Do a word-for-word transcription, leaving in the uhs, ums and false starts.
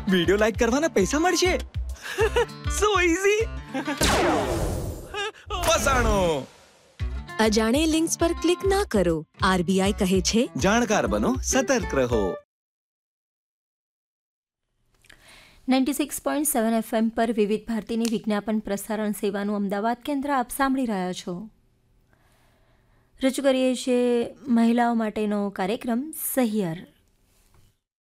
Video like કરવાના પૈસા મળશે. સો ઈઝી. ફસાણો. અજાણે લિંક્સ પર ક્લિક ના કરો. આરબીઆઈ કહે છે, જાણકાર બનો, સતર્ક રહો. Ninety six point seven FM પર વિવિધ ભારતીની વિજ્ઞાપન પ્રસારણ સેવાનું અમદાવાદ કેન્દ્ર આપ સાંભળી રહ્યા છો. રજૂ કરીએ છીએ મહિલાઓ માટેનો કાર્યક્રમ સહિયર.